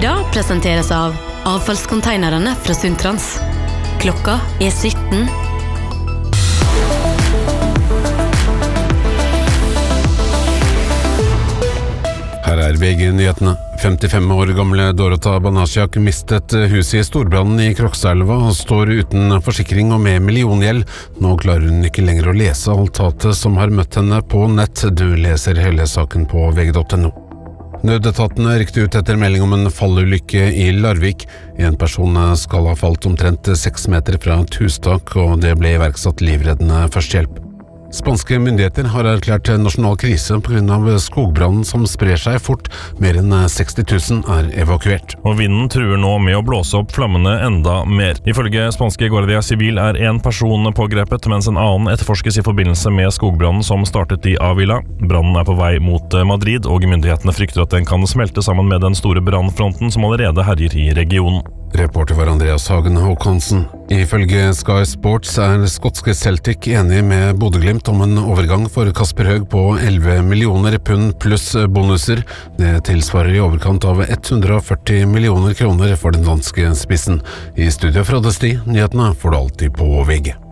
Sida presenteres av avfallskonteinerne fra Sundtrans. Klokka 17. Her VG-nyhetene. 55 år gamle Dorota Banasiak mistet huset i storbrannen i Krokstadelva og står uten forsikring og med milliongjeld. Nå klarer hun ikke lenger å lese altatet som har møtt henne på nett. Du leser hele saken på vg.no. Nødetatene rykte ut etter melding om en fallulykke i Larvik. En person skal ha falt omtrent 6 meter fra et hustak, og det ble iverksatt livreddende førstehjelp. Spanske myndigheter har erklært nasjonal krise på grunn av skogbrannen som sprer seg fort. Mer enn 60 000 er evakuert. Og vinden truer nå med å blåse opp flammene enda mer. Ifølge spanske Guardia Civil er en person pågrepet, mens en annen etterforskes i forbindelse med skogbrannen som startet i Avila. Brannen er på vei mot Madrid, og myndighetene frykter at den kan smelte sammen med den store brannfronten som allerede herjer i regionen. Reporter var Andreas Hagen Håkonsen. Ifølge Sky Sports er skotske Celtic enig med Bodø/Glimt om en overgang for Kasper Høeg på 11 millioner pund pluss bonuser. Det tilsvarer i overkant av 140 millioner kroner for den danske spissen. I studio fra Desti, nyhetene får du alltid på VG.